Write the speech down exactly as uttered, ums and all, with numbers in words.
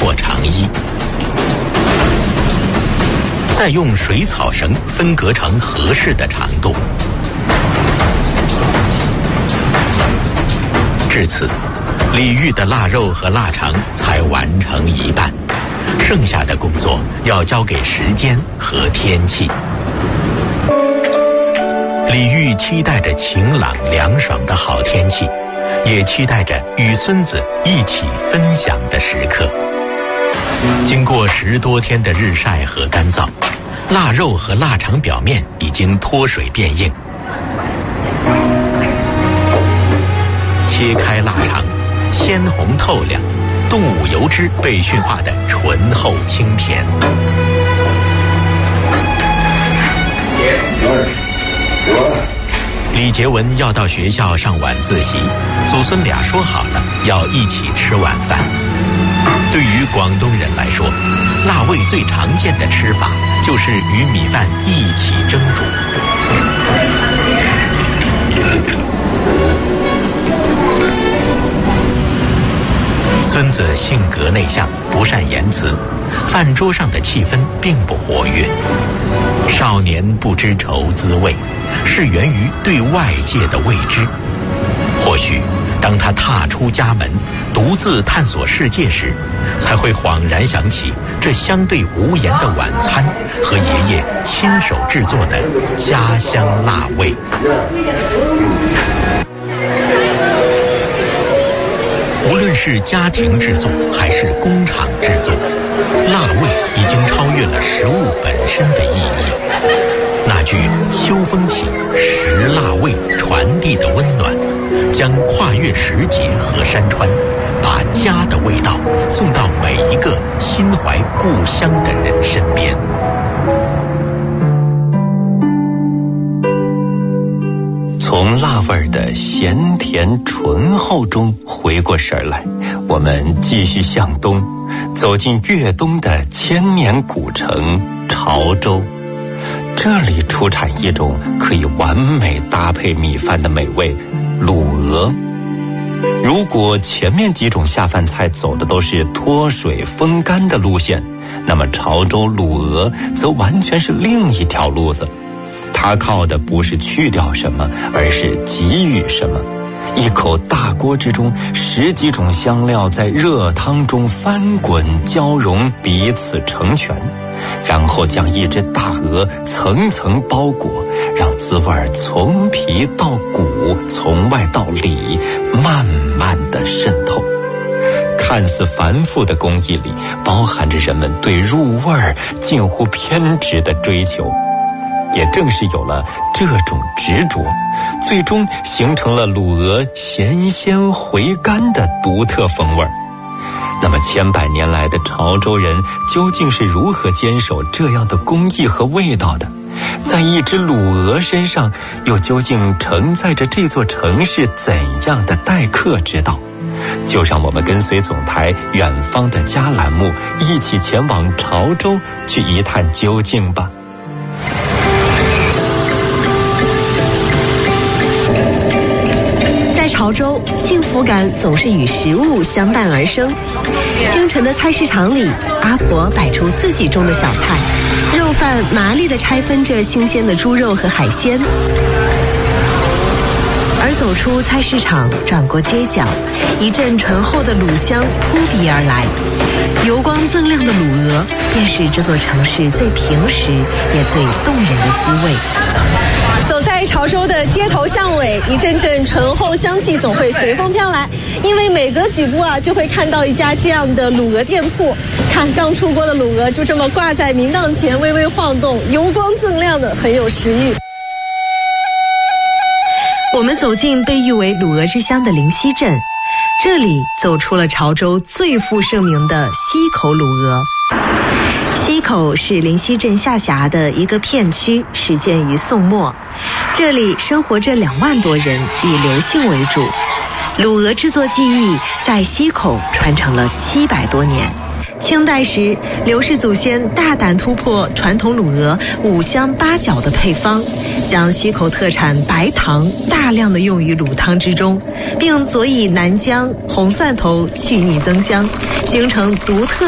破长衣，再用水草绳分隔成合适的长度。至此，李煜的腊肉和腊肠才完成一半，剩下的工作要交给时间和天气。李煜期待着晴朗凉爽的好天气，也期待着与孙子一起分享的时刻。经过十多天的日晒和干燥，腊肉和腊肠表面已经脱水变硬。切开腊肠，鲜红透亮，动物油脂被驯化的醇厚清甜。李杰文要到学校上晚自习，祖孙俩说好了要一起吃晚饭。对于广东人来说，腊味最常见的吃法就是与米饭一起蒸煮。孙子性格内向，不善言辞，饭桌上的气氛并不活跃。少年不知愁滋味，是源于对外界的未知。或许当他踏出家门，独自探索世界时，才会恍然想起这相对无言的晚餐和爷爷亲手制作的家乡腊味。无论是家庭制作还是工厂制作，腊味已经超越了食物本身的意义。那句秋风起，食腊味传递的温暖，将跨越时节和山川，把家的味道送到每一个心怀故乡的人身边。从腊味的咸甜醇厚中回过神来，我们继续向东，走进粤东的千年古城潮州。这里出产一种可以完美搭配米饭的美味——卤鹅。如果前面几种下饭菜走的都是脱水风干的路线，那么潮州卤鹅则完全是另一条路子。它靠的不是去掉什么，而是给予什么。一口大锅之中，十几种香料在热汤中翻滚交融，彼此成全，然后将一只大鹅层层包裹，让滋味从皮到骨，从外到里，慢慢地渗透。看似繁复的工艺里，包含着人们对入味近乎偏执的追求。也正是有了这种执着，最终形成了卤鹅咸鲜回甘的独特风味。那么千百年来的潮州人究竟是如何坚守这样的工艺和味道的？在一只卤鹅身上又究竟承载着这座城市怎样的待客之道？就让我们跟随总台远方的家栏目一起前往潮州去一探究竟吧。 潮州幸福感总是与食物相伴而生。清晨的菜市场里，阿婆摆出自己种的小菜，肉贩麻利地拆分着新鲜的猪肉和海鲜。而走出菜市场，转过街角，一阵醇厚的卤香扑鼻而来。油光锃亮的卤鹅，便是这座城市最平实也最动人的滋味。 走在潮州的街头巷尾，一阵阵醇厚香气总会随风飘来，因为每隔几步啊，就会看到一家这样的卤鹅店铺。看刚出锅的卤鹅就这么挂在明档前，微微晃动，油光锃亮的，很有食欲。 我们走进被誉为卤鹅之乡的灵溪镇，这里走出了潮州最负盛名的溪口卤鹅。溪口是灵溪镇下辖的一个片区，始建于宋末。这里生活着两万多人，以刘姓为主。卤鹅制作技艺在溪口传承了七百多年。清代时，刘氏祖先大胆突破传统卤鹅五香八角的配方，将溪口特产白糖大量的用于卤汤之中，并佐以南姜、红蒜头去腻增香，形成独特